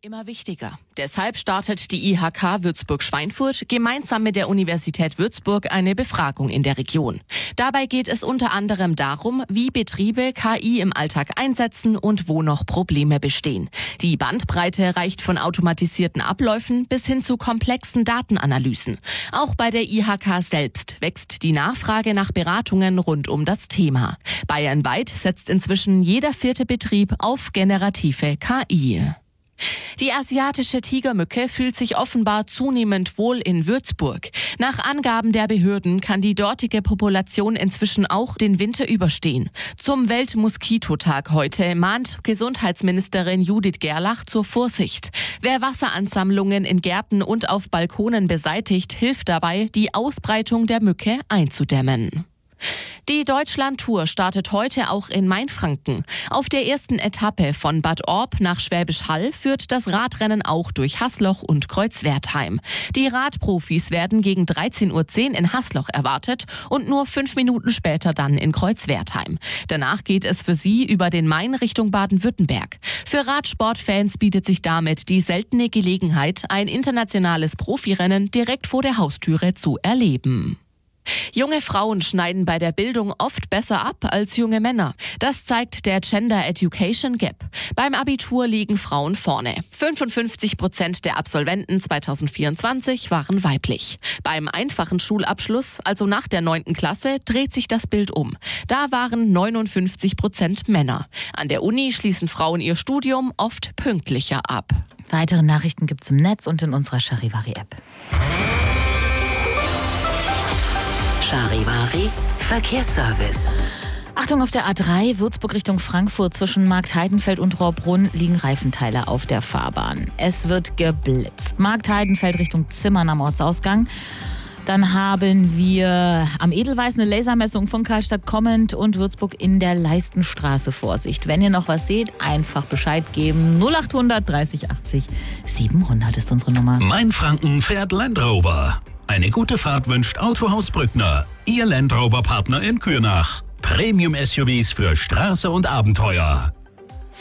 immer wichtiger. Deshalb startet die IHK Würzburg-Schweinfurt gemeinsam mit der Universität Würzburg eine Befragung in der Region. Dabei geht es unter anderem darum, wie Betriebe KI im Alltag einsetzen und wo noch Probleme bestehen. Die Bandbreite reicht von automatisierten Abläufen bis hin zu komplexen Datenanalysen. Auch bei der IHK selbst wächst die Nachfrage nach Beratungen rund um das Thema. Bayernweit setzt inzwischen jeder 4. Betrieb auf generative KI. Die asiatische Tigermücke fühlt sich offenbar zunehmend wohl in Würzburg. Nach Angaben der Behörden kann die dortige Population inzwischen auch den Winter überstehen. Zum Weltmoskitotag heute mahnt Gesundheitsministerin Judith Gerlach zur Vorsicht. Wer Wasseransammlungen in Gärten und auf Balkonen beseitigt, hilft dabei, die Ausbreitung der Mücke einzudämmen. Die Deutschland-Tour startet heute auch in Mainfranken. Auf der ersten Etappe von Bad Orb nach Schwäbisch Hall führt das Radrennen auch durch Hasloch und Kreuzwertheim. Die Radprofis werden gegen 13:10 Uhr in Hasloch erwartet und nur 5 Minuten später dann in Kreuzwertheim. Danach geht es für sie über den Main Richtung Baden-Württemberg. Für Radsportfans bietet sich damit die seltene Gelegenheit, ein internationales Profirennen direkt vor der Haustüre zu erleben. Junge Frauen schneiden bei der Bildung oft besser ab als junge Männer. Das zeigt der Gender Education Gap. Beim Abitur liegen Frauen vorne. 55% der Absolventen 2024 waren weiblich. Beim einfachen Schulabschluss, also nach der 9. Klasse, dreht sich das Bild um. Da waren 59% Männer. An der Uni schließen Frauen ihr Studium oft pünktlicher ab. Weitere Nachrichten gibt's im Netz und in unserer Charivari-App. Charivari Verkehrsservice. Achtung, auf der A3 Würzburg Richtung Frankfurt zwischen Marktheidenfeld und Rohrbrunn liegen Reifenteile auf der Fahrbahn. Es wird geblitzt. Marktheidenfeld Richtung Zimmern am Ortsausgang. Dann haben wir am Edelweiß eine Lasermessung von Karlstadt kommend und Würzburg in der Leistenstraße. Vorsicht. Wenn ihr noch was seht, einfach Bescheid geben. 0800 30 80 700 ist unsere Nummer. Mainfranken fährt Land Rover. Eine gute Fahrt wünscht Autohaus Brückner, Ihr Land Rover Partner in Kürnach. Premium-SUVs für Straße und Abenteuer.